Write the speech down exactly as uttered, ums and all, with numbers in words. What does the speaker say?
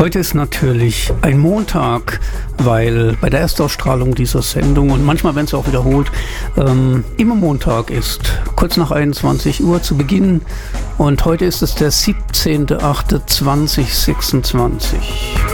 Heute ist natürlich ein Montag, weil bei der Erstausstrahlung dieser Sendung und manchmal, wenn es auch wiederholt, ähm, immer Montag ist. Kurz nach einundzwanzig Uhr zu Beginn und heute ist es der siebzehnter achter zweitausendsechsundzwanzig.